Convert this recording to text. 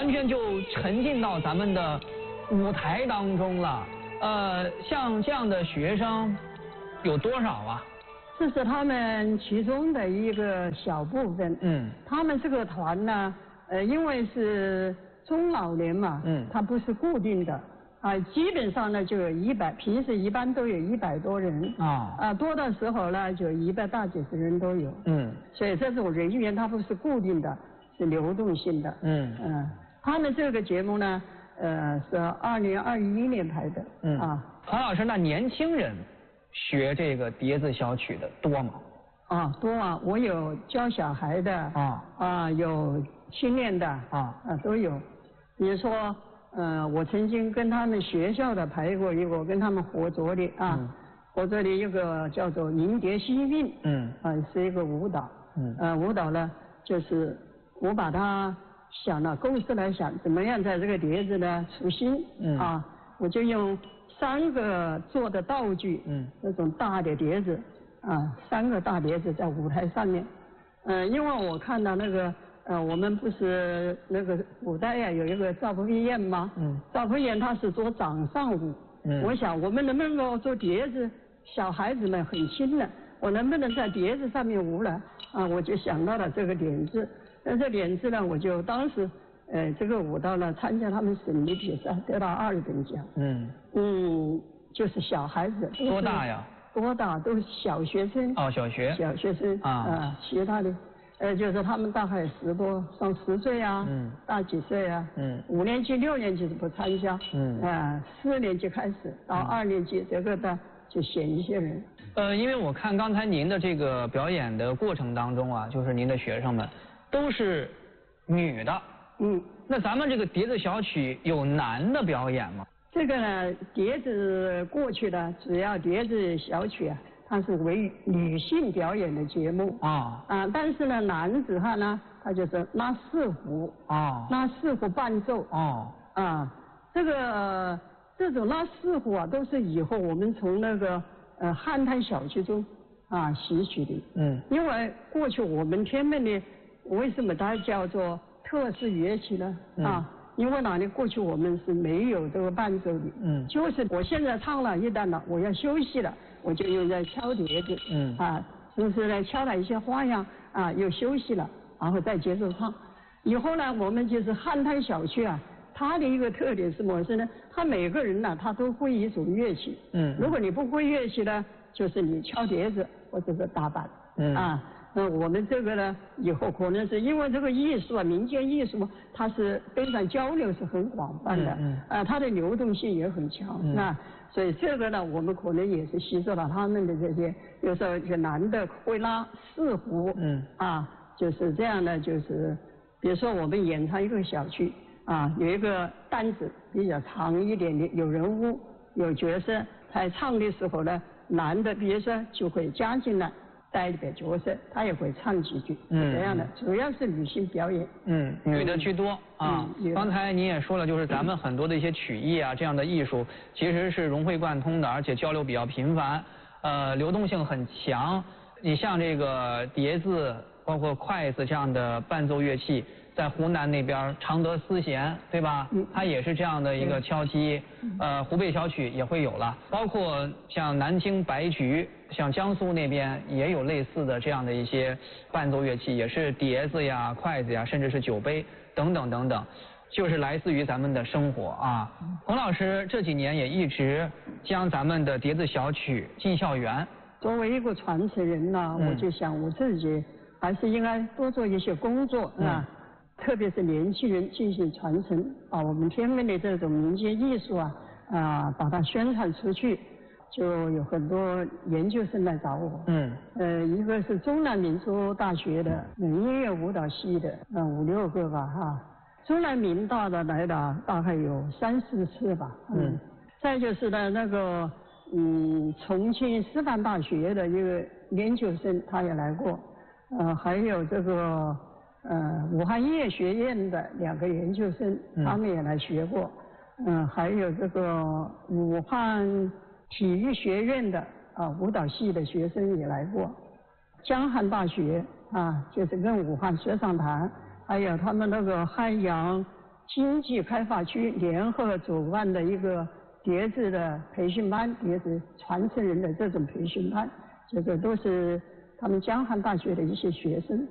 完全就沉浸到咱们的舞台当中了。像这样的学生有多少啊？ 这是他们其中的一个小部分。他们这个团呢，因为是中老年嘛，它不是固定的。基本上呢就有100，平时一般都有100多人多的时候呢就100大几十人都有。所以这种人员它不是固定的，是流动性的。他们这个节目呢，是2021年拍的。 黄老师，那年轻人学这个叠字小曲的多吗？ 多啊，我有教小孩的有青年的都有。比如说。我曾经跟他们学校的排过一个，跟他们合作的合作的一个叫做凝蝶戏韵，是一个舞蹈，舞蹈呢就是我把它想了构思来想，怎么样在这个碟子呢出新，我就用3个做的道具，那种大的碟子，3个大碟子在舞台上面，因为我看到那个。我们不是那个古代呀，有一个赵匡胤吗？赵匡胤他是做掌上舞。我想我们能不能够做碟子？小孩子们很轻的，我能不能在碟子上面舞呢？我就想到了这个点子。这点子呢，我就当时这个舞蹈呢参加他们省里比赛，得到2等奖。就是小孩子。 多大呀？ 多大？都是小学生。 小学。 小学生其他的。就是他们大概10多，上10岁啊，大几岁啊，5年级、6年级是不参加，4年级开始到2年级这个的就选一些人。 因为我看刚才您的这个表演的过程当中啊，就是您的学生们都是女的，那咱们这个叠字小曲有男的表演吗？ 这个呢，叠字过去的主要叠字小曲啊。它是为女性表演的节目但是呢，男子汉呢，他就是拉4胡拉4胡伴奏这种拉4胡啊，都是以后我们从那个汉thanh小曲中吸取的。因为过去我们天门的为什么它叫做特殊乐器呢？因为哪里过去我们是没有这个伴奏的，就是我现在唱了一段了，我要休息了，我就用在敲碟子，是不是呢？敲了一些花样又休息了，然后再接着唱。以后呢，我们就是汉thanh小曲它的一个特点是什么呢？它每个人呢，他都会一种乐器，如果你不会乐器呢，就是你敲碟子或者是打板，那我们这个呢，以后可能是因为这个艺术民间艺术它是非常交流是很广泛的，它的流动性也很强，所以这个呢，我们可能也是吸收了他们的这些，比如说一个男的会拉4胡，就是这样的，就是比如说我们演唱一个小曲有一个单子比较长一点的，有人物有角色，在唱的时候呢，男的比如说就会加进来。带一点角色，他也会唱几句，这样的，主要是女性表演。 女的居多刚才您也说了，就是咱们很多的一些曲艺这样的艺术，其实是融会贯通的，而且交流比较频繁，流动性很强。你像这个碟子，包括筷子这样的伴奏乐器，在湖南那边常德丝弦，对吧？它也是这样的一个敲击。湖北小曲也会有了，包括像南京白菊，像江苏那边也有类似的这样的一些伴奏乐器，也是碟子呀、筷子呀，甚至是酒杯等等等等，就是来自于咱们的生活洪老师这几年也一直将咱们的叠字小曲进校园。 作为一个传承人呢，我就想我自己还是应该多做一些工作特别是年轻人进行传承我们天门的这种民间艺术把它宣传出去，就有很多研究生来找我。一个是中南民族大学的音乐舞蹈系的5、6个吧中南民大的来的大概有3、4次吧。再就是呢那个重庆师范大学的一个研究生他也来过，还有这个武汉音乐学院的2个研究生他们也来学过，还有这个武汉体育学院的舞蹈系的学生也来过，江汉大学就是跟武汉说唱团，还有他们那个汉阳经济开发区联合主办的一个碟子的培训班，碟子传承人的这种培训班，这个都是他们江汉大学的一些学生。